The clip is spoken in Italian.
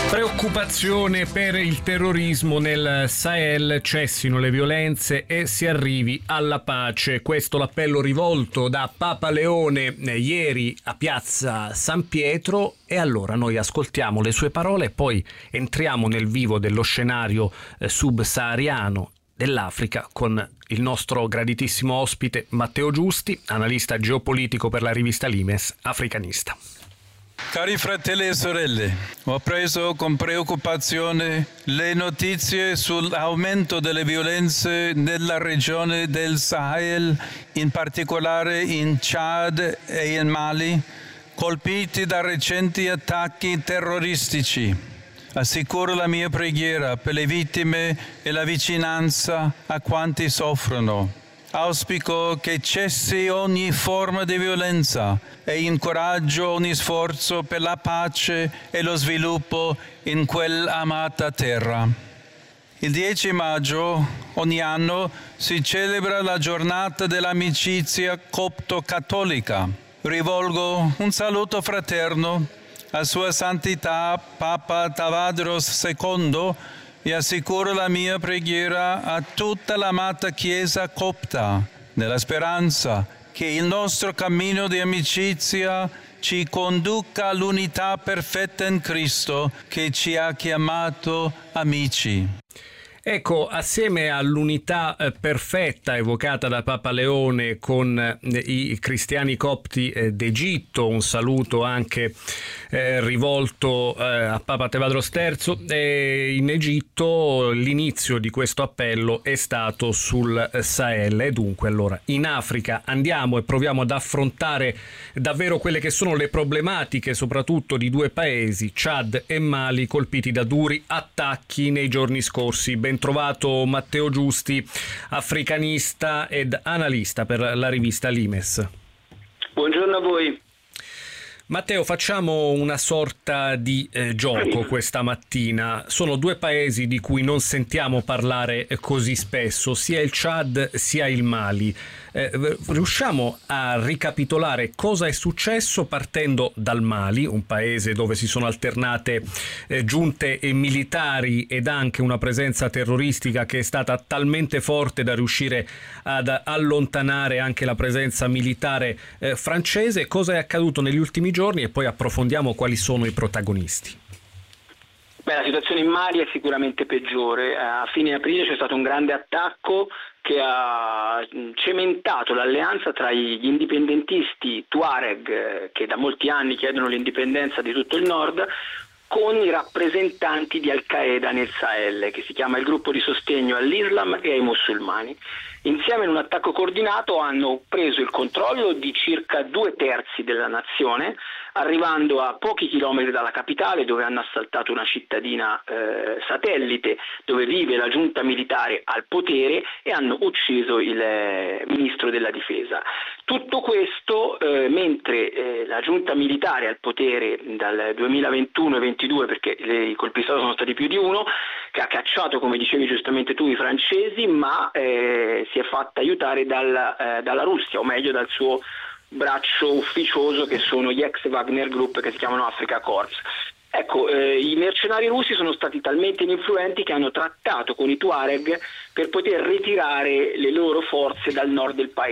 Preoccupazione per il terrorismo nel Sahel, cessino le violenze e si arrivi alla pace. Questo l'appello rivolto da Papa Leone ieri a Piazza San Pietro, e allora noi ascoltiamo le sue parole e poi entriamo nel vivo dello scenario subsahariano dell'Africa con il nostro graditissimo ospite Matteo Giusti, analista geopolitico per la rivista Limes, africanista. Cari fratelli e sorelle, ho preso con preoccupazione le notizie sull'aumento delle violenze nella regione del Sahel, in particolare in Chad e in Mali, colpiti da recenti attacchi terroristici. Assicuro la mia preghiera per le vittime e la vicinanza a quanti soffrono. Auspico che cessi ogni forma di violenza e incoraggio ogni sforzo per la pace e lo sviluppo in quell'amata terra. Il 10 maggio ogni anno si celebra la giornata dell'amicizia copto-cattolica. Rivolgo un saluto fraterno a Sua Santità Papa Tawadros II e assicuro la mia preghiera a tutta l'amata Chiesa copta, nella speranza che il nostro cammino di amicizia ci conduca all'unità perfetta in Cristo che ci ha chiamato amici. Ecco, assieme all'unità perfetta evocata da Papa Leone con i cristiani copti d'Egitto, un saluto anche rivolto a Papa Tawadros III, in Egitto l'inizio di questo appello è stato sul Sahel, e dunque allora in Africa andiamo e proviamo ad affrontare davvero quelle che sono le problematiche soprattutto di due paesi, Chad e Mali, colpiti da duri attacchi nei giorni scorsi. Ben trovato Matteo Giusti, africanista ed analista per la rivista Limes. Buongiorno a voi. Matteo, facciamo una sorta di gioco questa mattina. Sono due paesi di cui non sentiamo parlare così spesso, sia il Chad sia il Mali. Riusciamo a ricapitolare cosa è successo partendo dal Mali, un paese dove si sono alternate giunte militari ed anche una presenza terroristica che è stata talmente forte da riuscire ad allontanare anche la presenza militare francese. Cosa è accaduto negli ultimi giorni e poi approfondiamo quali sono i protagonisti. La situazione in Mali è sicuramente peggiore. A fine aprile c'è stato un grande attacco che ha cementato l'alleanza tra gli indipendentisti Tuareg, che da molti anni chiedono l'indipendenza di tutto il nord, con i rappresentanti di Al-Qaeda nel Sahel, che si chiama il gruppo di sostegno all'Islam e ai musulmani. Insieme in un attacco coordinato hanno preso il controllo di circa 2/3 della nazione, arrivando a pochi chilometri dalla capitale, dove hanno assaltato una cittadina satellite dove vive la giunta militare al potere, e hanno ucciso il ministro della difesa. Tutto questo mentre la giunta militare al potere dal 2021 e 2022, perché i colpi di Stato sono stati più di uno, che ha cacciato, come dicevi giustamente tu, i francesi, ma si è fatta aiutare dalla Russia, o meglio dal suo braccio ufficioso, che sono gli ex Wagner Group, che si chiamano Africa Corps. Ecco, i mercenari russi sono stati talmente influenti che hanno trattato con i Tuareg per poter ritirare le loro forze dal nord del paese.